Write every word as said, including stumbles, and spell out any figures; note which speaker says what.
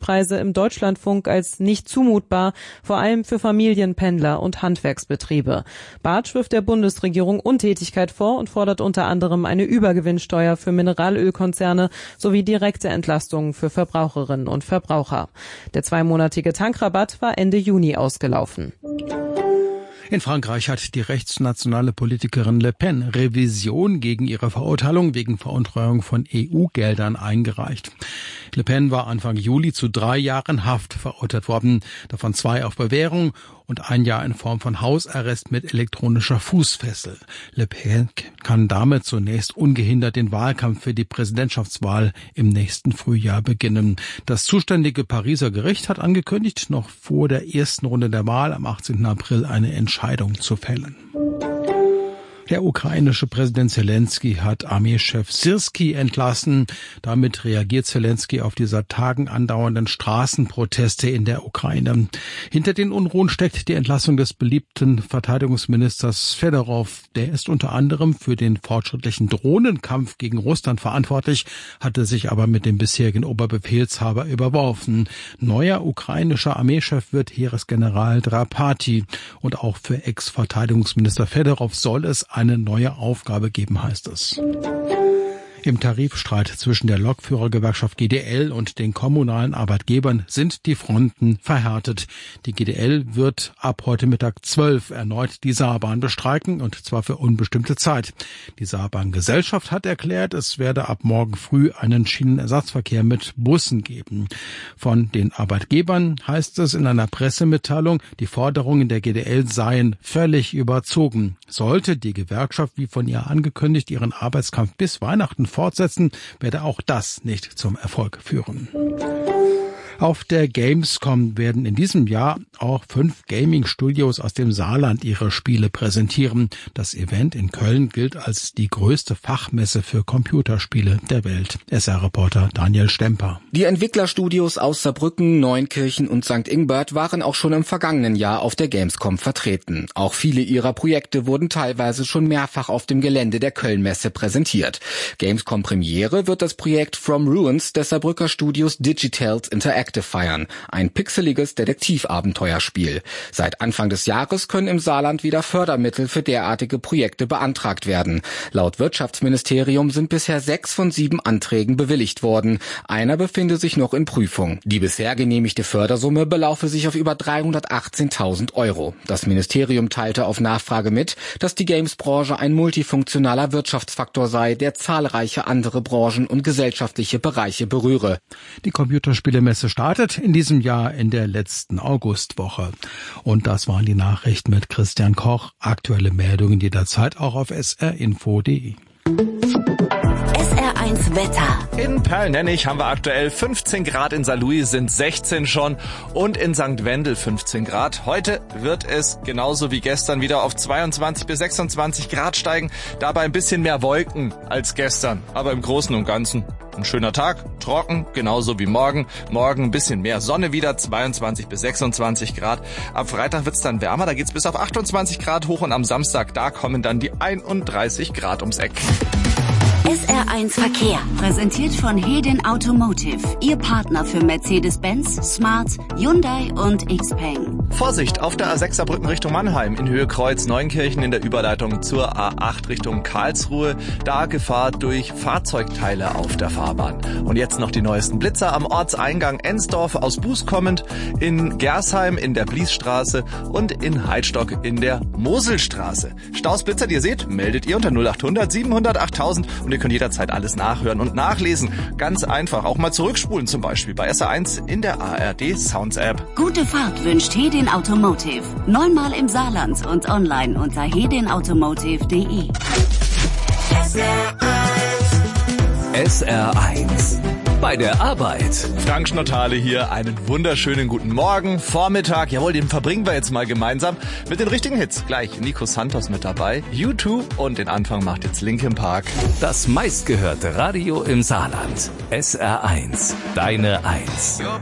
Speaker 1: Mietpreise im Deutschlandfunk als nicht zumutbar, vor allem für Familien, Pendler und Handwerksbetriebe. Bartsch wirft der Bundesregierung Untätigkeit vor und fordert unter anderem eine Übergewinnsteuer für Mineralölkonzerne sowie direkte Entlastungen für Verbraucherinnen und Verbraucher. Der zweimonatige Tankrabatt war Ende Juni ausgelaufen.
Speaker 2: In Frankreich hat die rechtsnationale Politikerin Le Pen Revision gegen ihre Verurteilung wegen Veruntreuung von E U-Geldern eingereicht. Le Pen war Anfang Juli zu drei Jahren Haft verurteilt worden, davon zwei auf Bewährung und ein Jahr in Form von Hausarrest mit elektronischer Fußfessel. Le Pen kann damit zunächst ungehindert den Wahlkampf für die Präsidentschaftswahl im nächsten Frühjahr beginnen. Das zuständige Pariser Gericht hat angekündigt, noch vor der ersten Runde der Wahl am achtzehnten April eine Entscheidung zu fällen. Der ukrainische Präsident Zelensky hat Armeechef Syrskij entlassen. Damit reagiert Zelensky auf die seit Tagen andauernden Straßenproteste in der Ukraine. Hinter den Unruhen steckt die Entlassung des beliebten Verteidigungsministers Fedorov. Der ist unter anderem für den fortschrittlichen Drohnenkampf gegen Russland verantwortlich, hatte sich aber mit dem bisherigen Oberbefehlshaber überworfen. Neuer ukrainischer Armeechef wird Heeresgeneral Drapati. Und auch für Ex-Verteidigungsminister Fedorov soll es eine neue Aufgabe geben, heißt es. Im Tarifstreit zwischen der Lokführergewerkschaft G D L und den kommunalen Arbeitgebern sind die Fronten verhärtet. Die G D L wird ab heute Mittag zwölf erneut die Saarbahn bestreiken, und zwar für unbestimmte Zeit. Die Saarbahn-Gesellschaft hat erklärt, es werde ab morgen früh einen Schienenersatzverkehr mit Bussen geben. Von den Arbeitgebern heißt es in einer Pressemitteilung, die Forderungen der G D L seien völlig überzogen. Sollte die Gewerkschaft, wie von ihr angekündigt, ihren Arbeitskampf bis Weihnachten fortsetzen, werde auch das nicht zum Erfolg führen. Auf der Gamescom werden in diesem Jahr auch fünf Gaming-Studios aus dem Saarland ihre Spiele präsentieren. Das Event in Köln gilt als die größte Fachmesse für Computerspiele der Welt. S R-Reporter Daniel Stemper.
Speaker 3: Die Entwicklerstudios aus Saarbrücken, Neunkirchen und Sankt Ingbert waren auch schon im vergangenen Jahr auf der Gamescom vertreten. Auch viele ihrer Projekte wurden teilweise schon mehrfach auf dem Gelände der Köln-Messe präsentiert. Gamescom-Premiere wird das Projekt From Ruins des Saarbrücker Studios Digitals Interactive feiern. Ein pixeliges Detektivabenteuerspiel. Seit Anfang des Jahres können im Saarland wieder Fördermittel für derartige Projekte beantragt werden. Laut Wirtschaftsministerium sind bisher sechs von sieben Anträgen bewilligt worden. Einer befinde sich noch in Prüfung. Die bisher genehmigte Fördersumme belaufe sich auf über dreihundertachtzehntausend Euro. Das Ministerium teilte auf Nachfrage mit, dass die Games-Branche ein multifunktionaler Wirtschaftsfaktor sei, der zahlreiche andere Branchen und gesellschaftliche Bereiche berühre.
Speaker 2: Die Computerspielemesse startet in diesem Jahr in der letzten Augustwoche. Und das waren die Nachrichten mit Christian Koch. Aktuelle Meldungen jederzeit auch auf s r info punkt d e.
Speaker 4: S R eins Wetter.
Speaker 5: In Perl-Nennig haben wir aktuell fünfzehn Grad, in Saarlouis sind sechzehn schon und in Sankt Wendel fünfzehn Grad. Heute wird es genauso wie gestern wieder auf zweiundzwanzig bis sechsundzwanzig Grad steigen. Dabei ein bisschen mehr Wolken als gestern, aber im Großen und Ganzen ein schöner Tag, trocken, genauso wie morgen. Morgen ein bisschen mehr Sonne wieder, zweiundzwanzig bis sechsundzwanzig Grad. Ab Freitag wird's dann wärmer, da geht's bis auf achtundzwanzig Grad hoch und am Samstag, da kommen dann die einunddreißig Grad ums Eck.
Speaker 4: S R eins Verkehr. Präsentiert von Hedin Automotive. Ihr Partner für Mercedes-Benz, Smart, Hyundai und Xpeng.
Speaker 5: Vorsicht, auf der A sechs Saarbrücken Richtung Mannheim, in Höhe Kreuz Neunkirchen in der Überleitung zur A acht Richtung Karlsruhe. Da Gefahr durch Fahrzeugteile auf der Fahrbahn. Und jetzt noch die neuesten Blitzer am Ortseingang Ensdorf aus Buß kommend, in Gersheim in der Bliesstraße und in Heidstock in der Moselstraße. Stausblitzer, die ihr seht, meldet ihr unter null achthundert siebenhundert achttausend und ihr könnt jederzeit alles nachhören und nachlesen. Ganz einfach, auch mal zurückspulen zum Beispiel bei S R eins in der A R D Sounds App.
Speaker 4: Gute Fahrt wünscht Hedin Automotive. Neunmal im Saarland und online unter hedin automotive punkt d e.
Speaker 6: S R eins. Bei der Arbeit.
Speaker 5: Frank Schnottale hier, einen wunderschönen guten Morgen, Vormittag, jawohl, den verbringen wir jetzt mal gemeinsam mit den richtigen Hits. Gleich Nico Santos mit dabei, U zwei und den Anfang macht jetzt Linkin Park.
Speaker 6: Das meistgehörte Radio im Saarland. S R eins, deine Eins.